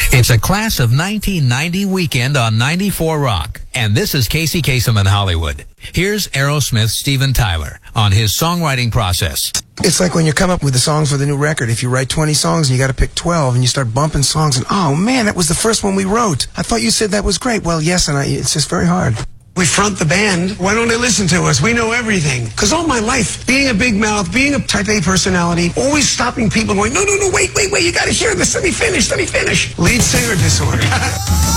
It's a class of 1990 weekend on 94 Rock. And this is Casey Kasem in Hollywood. Here's Aerosmith's Steven Tyler on his songwriting process. It's like when you come up with the songs for the new record. If you write 20 songs and you got to pick 12 and you start bumping songs and, oh man, that was the first one we wrote. I thought you said that was great. Well, yes, and it's just very hard. We front the band. Why don't they listen to us? We know everything. Because all my life, being a big mouth, being a type A personality, always stopping people going, no, wait, you got to hear this. Let me finish. Lead singer disorder.